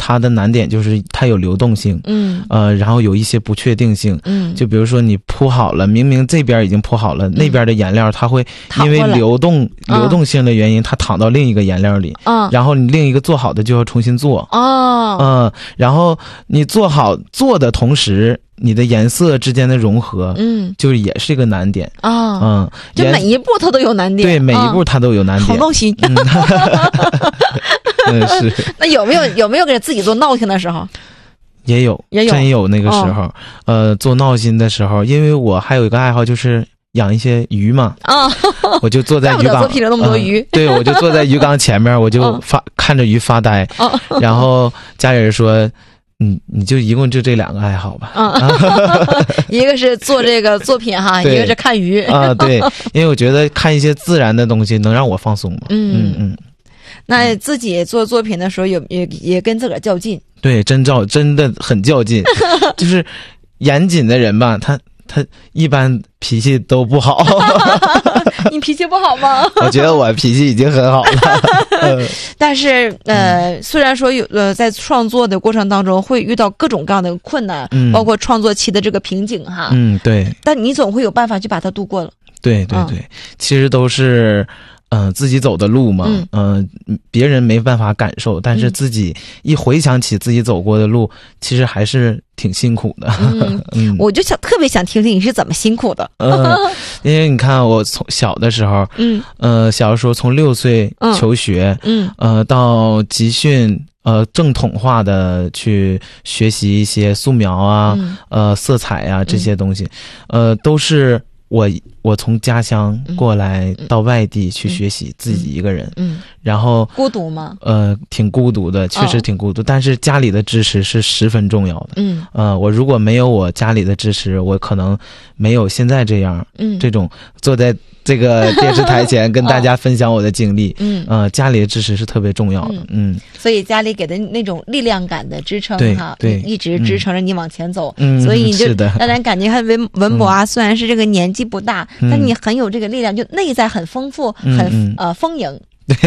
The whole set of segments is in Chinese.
它的难点就是它有流动性，然后有一些不确定性，就比如说你铺好了，明明这边已经铺好了，那边的颜料它会因为流动性的原因，它淌到另一个颜料里，然后你另一个做好的就要重新做，然后你做的同时，你的颜色之间的融合，就是也是一个难点就每一步它都有难点， 对，每一步它都有难点， 好闹心。 是。 那有没有给自己做闹心的时候？ 也有真有那个时候，做闹心的时候，因为我还有一个爱好就是养一些鱼嘛，我就坐在鱼缸， 做皮了那么多鱼， 对，我就坐在鱼缸前面，我就看着鱼发呆，然后家里人说。你就一共就这2个爱好吧。 一个是做这个作品哈，一个是看鱼对，因为我觉得看一些自然的东西能让我放松嘛。 那自己做作品的时候也跟自个儿较劲。 对，真的很较劲。就是严谨的人吧，他一般脾气都不好。 你脾气不好吗？ 我觉得我脾气已经很好了。 但是虽然说在创作的过程当中会遇到各种各样的困难，包括创作期的这个瓶颈哈。 对。 但你总会有办法去把它度过了。 对，其实都是自己走的路嘛，别人没办法感受，但是自己一回想起自己走过的路，其实还是挺辛苦的。 我就特别想听听你是怎么辛苦的。 因为你看我从小的时候，小的时候从6岁求学，到集训，正统化的去学习一些素描啊，色彩啊这些东西，都是我从家乡过来到外地去学习，自己一个人，然后孤独吗？ 挺孤独的，确实挺孤独，但是家里的支持是十分重要的。我如果没有我家里的支持，我可能没有现在这样，这种坐在这个电视台前跟大家分享我的经历，家里的支持是特别重要的， 所以家里给的那种力量感的支撑哈， 对， 一直支撑着你往前走，所以你就让人感觉很文博啊，虽然是这个年纪不大，但你很有这个力量，就内在很丰富，很丰盈。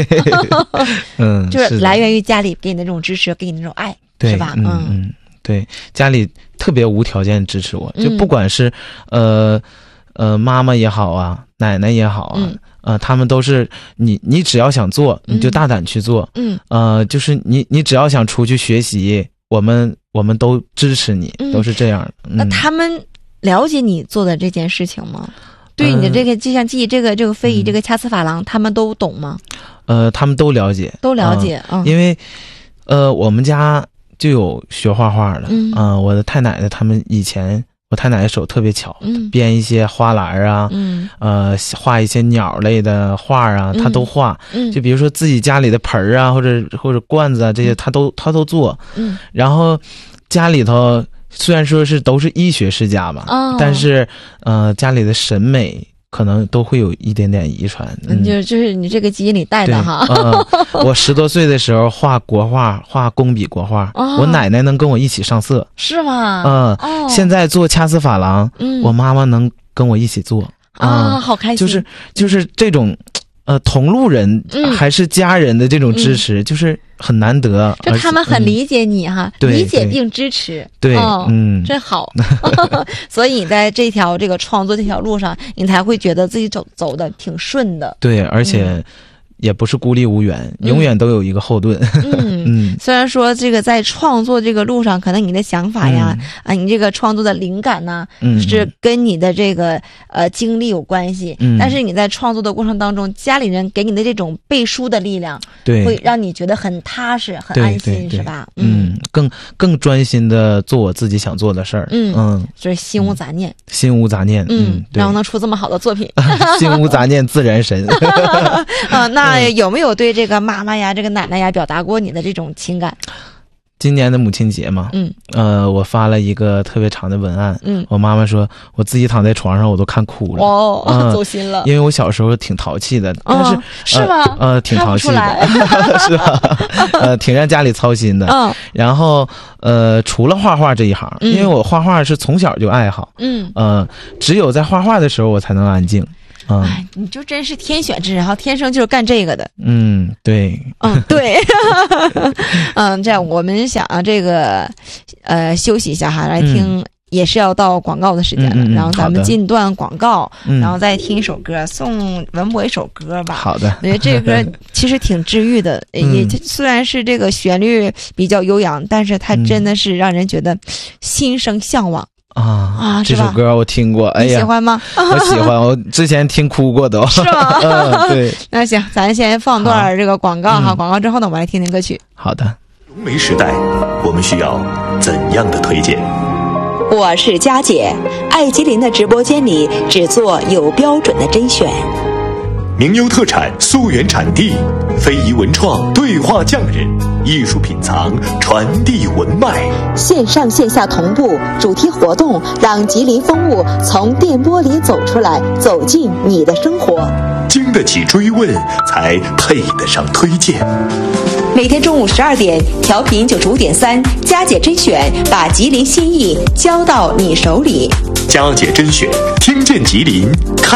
就是来源于家里给你的这种支持，给你那种爱，是吧？ 对，家里特别无条件支持我，就不管是妈妈也好啊，奶奶也好啊，他们都是你只要想做，你就大胆去做，就是你只要想出去学习，我们都支持你，都是这样。 那他们了解你做的这件事情吗？对你的这个计算机这个非遗这个掐丝珐琅，他们都懂吗？ 他们都了解， 因为我们家就有学画画的，我的太奶奶他们以前，我太奶奶手特别巧，编一些花篮啊，画一些鸟类的画啊，她都画，就比如说自己家里的盆啊，或者罐子啊这些，她都做，然后家里头。虽然说都是医学世家吧，但是家里的审美可能都会有一点点遗传， 就是你这个基因里带的哈。 我10多岁的时候画国画，画工笔国画，我奶奶能跟我一起上色， 是吗？ 现在做掐丝珐琅，我妈妈能跟我一起做好开心。 就是这种同路人还是家人的这种支持，就是很难得。 就他们很理解你哈，理解并支持。 对， 真好。所以你在这个创作这条路上，你才会觉得自己走的挺顺的。 对，而且也不是孤立无援，永远都有一个后盾。 虽然说这个在创作这个路上，可能你的想法呀，你这个创作的灵感呢，是跟你的这个经历有关系。但是你在创作的过程当中，家里人给你的这种背书的力量， 对， 会让你觉得很踏实、很安心，是吧？ 更专心的做我自己想做的事儿。 就是心无杂念， 然后能出这么好的作品， 心无杂念自然神。 那有没有对这个妈妈呀、这个奶奶呀表达过你的这种情感？ 今年的母亲节嘛，我发了一个特别长的文案，我妈妈说我自己躺在床上我都看哭了， 走心了。 因为我小时候挺淘气的，但是是吗？ 挺淘气的，是吧？挺让家里操心的。然后除了画画这一行，因为我画画是从小就爱好，只有在画画的时候我才能安静。 哎，你就真是天选之人哈，天生就是干这个的。 对， 对，这样我们想这个休息一下哈，来听。也是要到广告的时间了，然后咱们进段广告，然后再听一首歌，送文博一首歌吧。 好的， 我觉得这个歌其实挺治愈的，也虽然是这个旋律比较悠扬，但是它真的是让人觉得心生向往啊！ 这首歌我听过，哎呀， 你喜欢吗？ 我喜欢，我之前听哭过都。 是吗？ 对。 那行，咱先放段这个广告哈，广告之后呢，我们来听听歌曲。 好的。 融媒时代，我们需要怎样的推荐？ 我是佳姐，爱吉林的直播间里只做有标准的甄选， 名优特产溯源产地，非遗文创对话匠人，艺术品藏传递文脉， 线上线下同步主题活动，让吉林风物从电波里走出来，走进你的生活。 经得起追问，才配得上推荐。 每天中午12点，调频95.3，佳姐甄选，把吉林心意交到你手里。 佳姐甄选，听见吉林，看